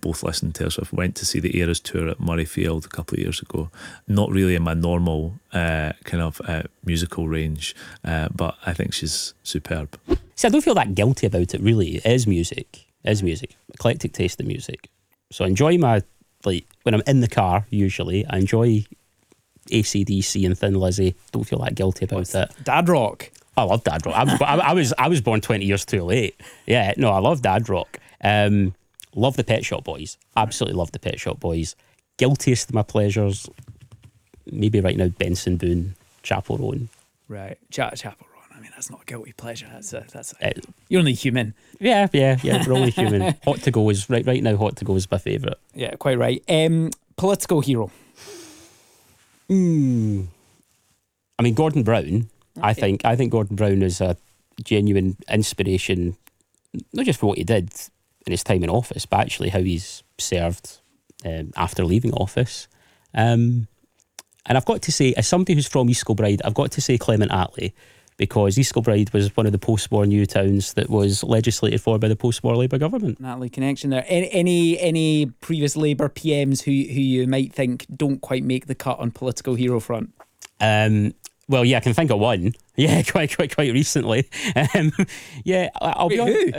both listened to Taylor Swift. Went to see the Eras tour at Murrayfield a couple of years ago. Not really in my normal kind of musical range, but I think she's superb. See, I don't feel that guilty about it, really. It is music. It is music. Eclectic taste in music. So I enjoy when I'm in the car, usually, I enjoy AC/DC and Thin Lizzy. Don't feel that guilty about it. Dad rock. I love dad rock. I was born 20 years too late. Yeah, no, I love dad rock. Love the Pet Shop Boys. Absolutely love the Pet Shop Boys. Guiltiest of my pleasures, maybe right now, Benson Boone, Chapel Roan. Right, Chapel Roan. I mean, that's not a guilty pleasure. You're only human. Yeah. We're only human. Hot to Go is right now. Hot to Go is my favourite. Yeah, quite right. Political hero. I mean, Gordon Brown. Okay. I think Gordon Brown is a genuine inspiration, not just for what he did in his time in office, but actually how he's served after leaving office. And I've got to say, as somebody who's from East Kilbride, I've got to say Clement Attlee, because East Kilbride was one of the post-war new towns that was legislated for by the post-war Labour government. Attlee connection there. Any previous Labour PMs who you might think don't quite make the cut on political hero front? Well, yeah, I can think of one. Yeah, quite recently. I'll be honest.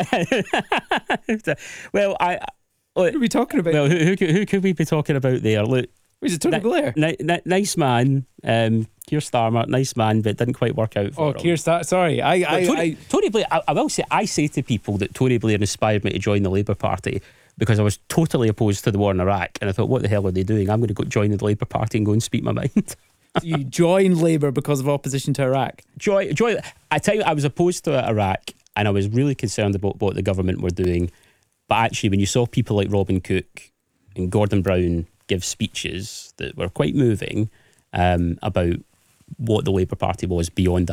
Well, what are we talking about? Well, who could we be talking about there? Look, was it Tony Blair? Nice man. Keir Starmer, nice man, but it didn't quite work out for him. Keir Starmer. Sorry, Tony Blair. I will say, I say to people that Tony Blair inspired me to join the Labour Party, because I was totally opposed to the war in Iraq, and I thought, what the hell are they doing? I'm going to go join the Labour Party and go and speak my mind. You joined Labour because of opposition to Iraq? Joy. I tell you, I was opposed to Iraq, and I was really concerned about what the government were doing. But actually, when you saw people like Robin Cook and Gordon Brown give speeches that were quite moving about what the Labour Party was beyond